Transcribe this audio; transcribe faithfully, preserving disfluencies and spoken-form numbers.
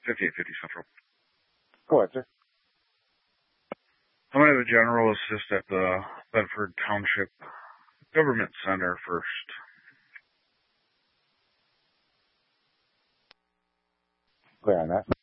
fifty-eight fifty Central. Go ahead, sir. I'm going to have a general assist at the Bedford Township Government Center first. Clear on that.